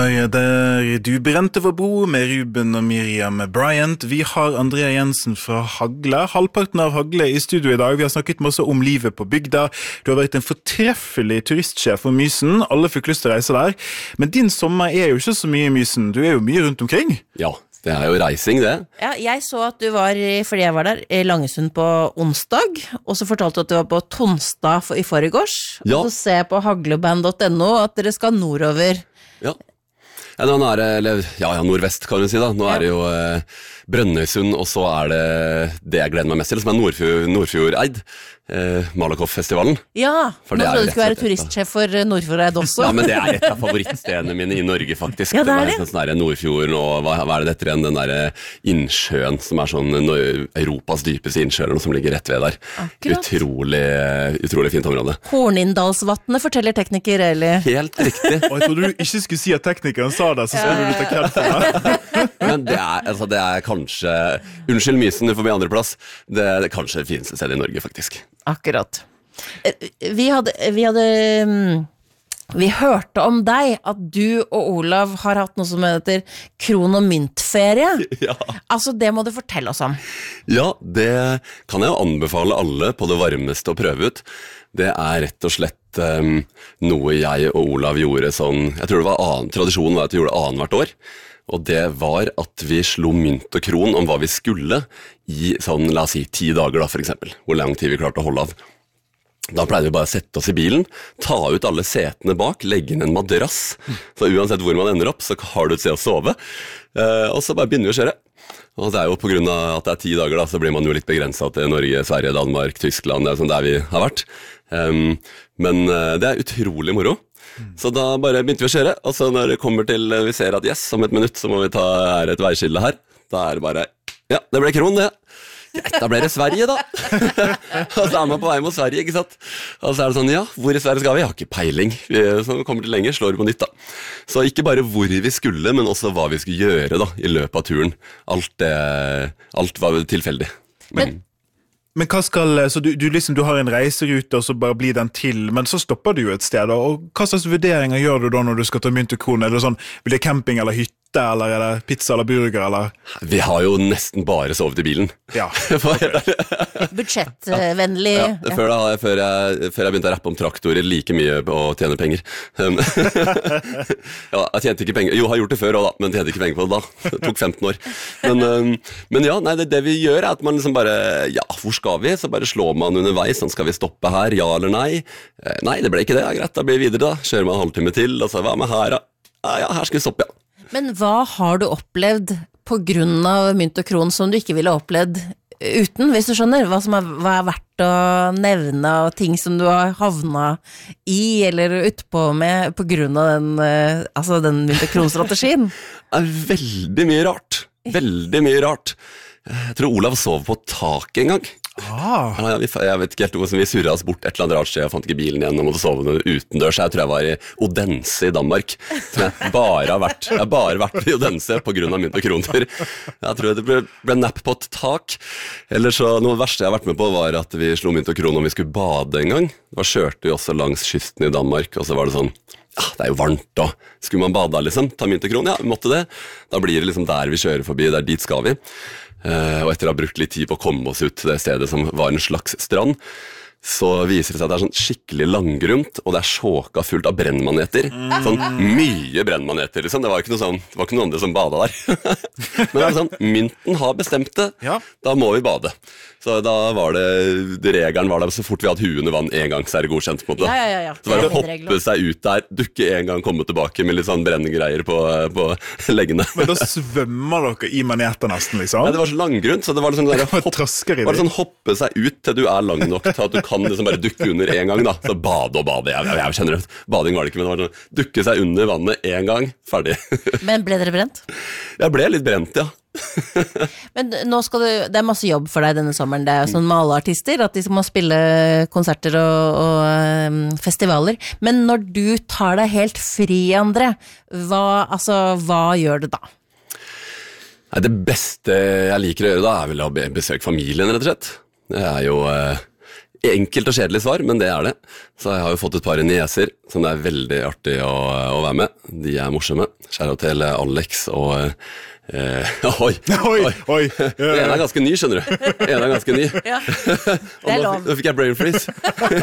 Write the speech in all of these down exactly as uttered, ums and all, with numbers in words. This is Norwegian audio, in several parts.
Der du brente vår bro med Ruben og Miriam Bryant. Vi har Andrea Jensen fra Hagle, halvparten av Hagle i studio i dag. Vi har snakket masse om livet på bygda. Du har vært en fortreffelig turistsjef for Mysen. Alle fikk lyst til å reise der. Men din sommer er jo ikke så mye i Mysen. Du er jo mye rundt omkring. Ja, det er jo reising det. Ja, jeg så at du var, fordi jeg var der, i Langesund på onsdag, og så fortalte du at du var på Tonstad for, i forgårs. Ja. Og så ser jeg på hagleband punktum no at dere skal nordover. Ja. Ja, nå er det, eller, ja, ja, nordvest kan du si da. Nå er det jo eh, Brønnøysund, og så er det det jeg gleder meg mest til, som er Nordfjord, Nordfjordeid, eh, Malakoff-festivalen. Ja, For nå det er trodde du rett skulle og være slett, turistsjef for Nordfjordeid også. Ja, men det er et av favorittstedene mine i Norge, faktisk. Ja, det er det. Sånn der Nordfjorden, og hva, hva er det etter igjen? Den der innsjøen, som er sånn no, Europas dypeste innsjø, eller noe som ligger rett ved der. Akkurat. Utrolig, utrolig fint område. Hornindalsvatnet, forteller tekniker, eller? Helt riktig. Og jeg trodde du ikke skulle si at teknikeren sa det, så skal du litt av kredd for det. Men det er, altså, det er kanskje, unnskyld Mysen, du får bli andre plass, det er kanskje det fineste stedet i Norge, faktisk. Akkurat. Vi hadde, vi hadde vi hørte om deg at du og Olav har hatt noe som heter kron- og myntferie. Ja. Altså, det må du fortelle oss om. Ja, det kan jeg jo anbefale alle på det varmeste å prøve ut. Det er rett og slett um, noe jeg og Olav gjorde sånn, jeg tror det var annen, tradisjonen var at vi gjorde det annen hvert år. Og det var at vi slo mynt og kron om hva vi skulle i sånn, la oss si, ti dager da, for eksempel. Hvor lang tid vi klarte å holde av. Da pleide vi bare å sette oss i bilen, ta ut alle setene bak, legge inn en madrass. Så uansett hvor man ender opp, så har du et sted å sove. Eh, og så bare begynner vi å kjøre. Og det er jo på grunn av at det er ti dager da, så blir man jo litt begrenset til Norge, Sverige, Danmark, Tyskland, det er sånn der vi har vært. Um, men uh, det er utrolig moro. Så da bare begynte vi å kjøre, og så når det kommer til, vi ser at yes, om et minutt så må vi ta her et veiskille her. Da er det bare, ja, det ble kron det. Greit, da ble det Sverige da. Og så er man på vei mot Sverige, ikke sant? Og så er det sånn, ja, hvor i Sverige skal vi? Jeg har ikke peiling. Så vi kommer til lenger, slår på nytt da. Så ikke bare hvor vi skulle, men også hva vi skulle gjøre da, i løpet av turen. Alt, det, alt var tilfeldig. Men Men hva skal, så du, du, liksom, du har en reiserute, og så bare blir den til, men så stopper du jo et sted, og hva slags vurderinger gjør du da når du skal ta mynt og kron? Er det sånn, blir det camping eller hytte, eller er det pizza eller burger, eller? Vi har jo nesten bare sovet i bilen. Ja. budsjettvennlig. Ja, ja. Før, da, før, jeg, før jeg begynte å rappe om traktorer like mye på å tjene penger. Ja, jeg tjente ikke penger. Jo, jeg har gjort det før også da, men tjente ikke penger på det da. Det tok femten år. Men, men ja, nei, det, det vi gjør er at man liksom bare, ja, hvor skal vi? Så bare slår man underveis, sånn skal vi stoppe her, ja eller nei? Nei, det ble ikke det, ja, greit, da blir vi videre da. Kjører man en halvtime til, og så hva med her da? Ja, ja, her skal vi stoppe, ja. Men hva har du opplevd på grunn av mynt og kron som du ikke ville opplevd uten, hvis du skjønner? Hva som er, hva er verdt å nevne, og ting som du har havnet i eller utpå med på grunn av den, altså den mynt og kron-strategien? Det er veldig mye rart. Veldig mye rart. Jeg tror Olav sov på tak en gang. Ah. Ja, vi, jeg vet ikke helt hvordan vi surret oss bort et eller annet rart sted. Jeg fant ikke bilen igjen og måtte sove utendørs. Jeg tror jeg var i Odense i Danmark, som jeg bare har vært. Jeg har bare vært i Odense på grunn av mynt og kroner. Jeg tror det ble, ble napp på et tak. Eller så, noe verste jeg har vært med på var at vi slo mynt og kroner om vi skulle bade en gang. Da kjørte vi også langs kysten i Danmark, og så var det sånn, ja, det er jo varmt da. Skulle man bade liksom? Ta mynt og kroner? Ja, vi måtte det. Da blir det liksom der vi kjører forbi, der dit skal vi. Uh, og etter å ha brukt litt tid på å komme oss ut til det stedet som var en slags strand, så viser det seg at det er sånn skikkelig langgrunt, og det er sjåka fullt av brennmaneter. Mm. Sånn mye brennmaneter, liksom. Det var ikke noe sånn, det var ikke noen andre som bada der. Men det er sånn, mynten har bestemt det, ja. Da må vi bade. Så da var det, det regelen var der, så fort vi hadde huet under vann en gang, så er det godkjent på en måte. Ja, ja, ja. Så var det å hoppe seg ut der, dukke en gang, komme tilbake med litt sånn brenngreier på, på leggene. Men da svømmer dere i maneter nesten, liksom? Nei, det var så langgrunt, så det var liksom der, hopp, var det sånn hoppe seg ut til du er lang nok til at du kan liksom bare dukke under en gang da. Så bade og bade, jeg, jeg, jeg kjenner det. Bading var det ikke, men det var sånn, dukke seg under vannet en gang, ferdig. Men ble dere brent? Jeg ble litt brent, ja. Men nå skal du, det er masse jobb for deg denne sommeren. Det er sånn maleartister, at de må spille konserter og, og um, festivaler. Men når du tar deg helt fri, André, hva, altså, hva gjør du da? Nei, det beste jeg liker å gjøre da er vel å besøke familien, rett og slett. Det er jo eh, enkelt og kjedelig svar, men det er det. Så jeg har jo fått et par nieser, som det er veldig artig å, å være med. De er morsomme. Kjære til Alex og eh, oi, Oi, oi. Den ene er ganske ny, skjønner du. Den ene er ganske ny. Ja, det er Og nå, lov. nå fikk jeg brain freeze.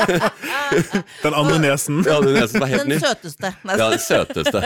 Den andre nesen. Ja, den nesen var helt Den ny. søteste. Nei, Ja, den søteste.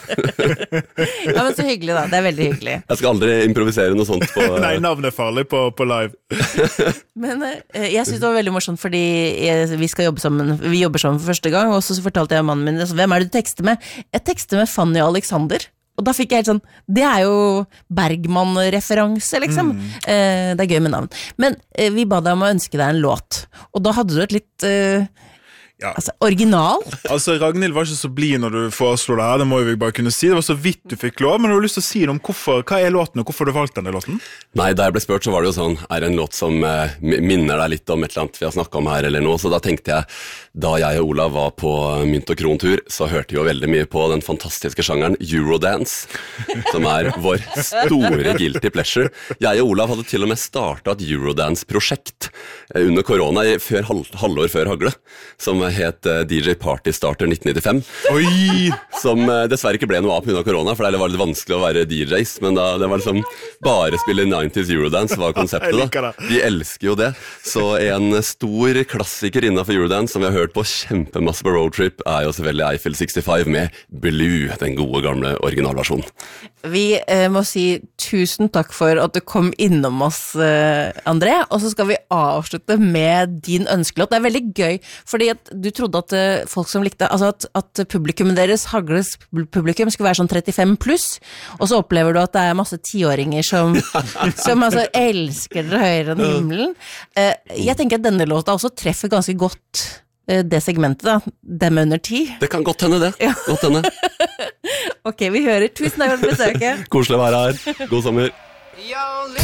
Ja, men så hyggelig da, det er veldig hyggelig. Jeg skal aldri improvisere noe sånt på... Nei, navnet er farlig på, på live. Men eh, jeg synes det var veldig morsomt, fordi jeg, vi skal jobbe sammen, vi jobber sammen for første gang, og så fortalte jeg mannen min, altså, hvem er det du tekster med? Jeg tekster med Fanny og Alexander, og da fikk jeg helt sånn, det er jo Bergman-referanse, liksom. Mm. Eh, det er gøy med navn. Men eh, vi ba deg om å ønske deg en låt, og da hadde du et litt... Eh, Ja. Altså, original? Altså, Ragnhild var ikke så blid når du foreslo det her, det må jo vi bare kunne si. Det var så vidt du fikk lov, men har du lyst til å si noe om hvorfor, hva er låten, og hvorfor du valgte denne låten? Nei, da jeg ble spurt så var det jo sånn, er det en låt som eh, minner deg litt om et eller annet vi har snakket om her eller noe, så da tenkte jeg, da jeg og Olav var på Mynt og Kron-tur, så hørte vi jo veldig mye på den fantastiske sjangeren Eurodance, som er vår store guilty pleasure. Jeg og Olav hadde til og med startet et Eurodance-prosjekt eh, under korona, i, før, halv, halvår før Hagle, som het uh, D J Party Starter nitten nittifem. Oi! Som uh, dessverre ikke ble noe av på grunn av korona, for det var litt vanskelig å være D Js, men da, det var liksom bare spille nineties Eurodance var konseptet Jeg liker da. det. De elsker jo det. Så en stor klassiker innenfor Eurodance som vi har hørt på kjempemasse på roadtrip, er jo selvfølgelig Eiffel sekstifem med Blue, den gode gamle originalversjonen. Vi eh, må si tusen takk for at du kom innom oss, eh, André, og så skal vi avslutte med din ønskelåt. Det er veldig gøy, fordi at du trodde at eh, folk som likte, altså at, at publikummet deres, Hagles publikum, skulle være sånn trettifem pluss, og så opplever du at det er masse tiåringer som, som altså elsker dere høyere enn himmelen. Eh, jeg tenker at denne låta også treffer ganske godt eh, det segmentet da, dem under ti. Det kan godt hende det. Ja. Godt hende. Ok, vi hører. Tusen takk for besøket. Koselig å være her. God sommer.